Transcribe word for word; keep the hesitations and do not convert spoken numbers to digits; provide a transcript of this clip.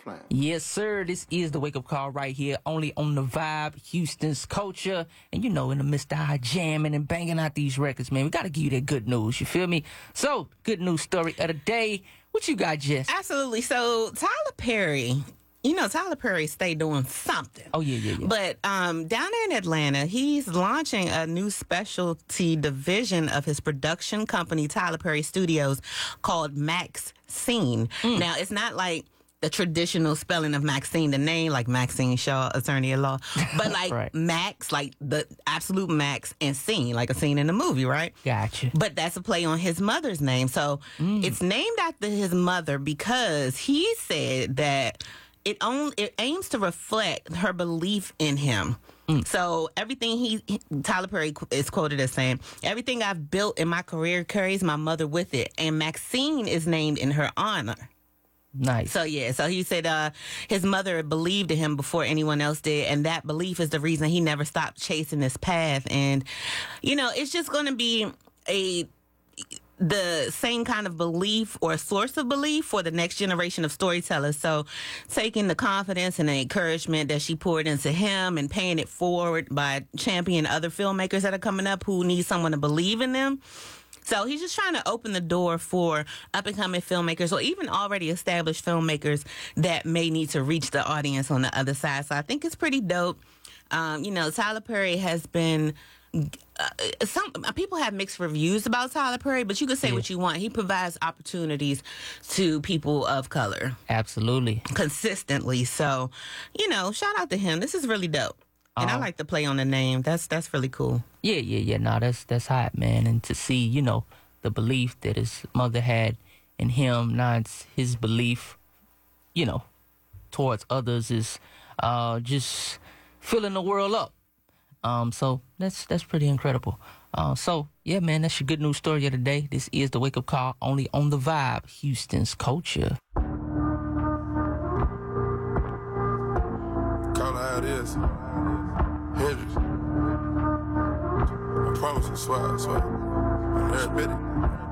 playing. Yes, sir. This is the wake-up call right here, only on The Vibe, Houston's culture. And, you know, in the midst of our jamming and banging out these records, man, we got to give you that good news. You feel me? So, good news story of the day. What you got, Jess? Absolutely. So, Tyler Perry... You know, Tyler Perry stay doing something. Oh, yeah, yeah, yeah. But um, down in Atlanta, he's launching a new specialty division of his production company, Tyler Perry Studios, called Maxine. Mm. Now, it's not like the traditional spelling of Maxine, the name, like Maxine Shaw, attorney at law, but like right. Max, like the absolute Max, and scene, like a scene in a movie, right? Gotcha. But that's a play on his mother's name. So mm. it's named after his mother because he said that It only it aims to reflect her belief in him. Mm. So everything he, Tyler Perry is quoted as saying, "Everything I've built in my career carries my mother with it, and Maxine is named in her honor." Nice. So yeah, so he said uh, his mother believed in him before anyone else did, and that belief is the reason he never stopped chasing this path. And you know, it's just going to be a the same kind of belief or source of belief for the next generation of storytellers. So taking the confidence and the encouragement that she poured into him and paying it forward by championing other filmmakers that are coming up who need someone to believe in them. So he's just trying to open the door for up-and-coming filmmakers or even already established filmmakers that may need to reach the audience on the other side. So I think it's pretty dope. Um, you know, Tyler Perry has been... Uh, some people have mixed reviews about Tyler Perry, but you can say yeah. what you want. He provides opportunities to people of color. Absolutely. Consistently. So, you know, shout out to him. This is really dope. And uh, I like to play on the name. That's that's really cool. Yeah, yeah, yeah. No, that's that's hot, man. And to see, you know, the belief that his mother had in him, now it's his belief, you know, towards others is uh, just filling the world up. Um, so that's that's pretty incredible. Uh, so yeah, man, that's your good news story of the day. This is the wake up call, only on The Vibe, Houston's culture. Call it how it is. Hendrix. I promise, I swear, I swear. I'm everybody.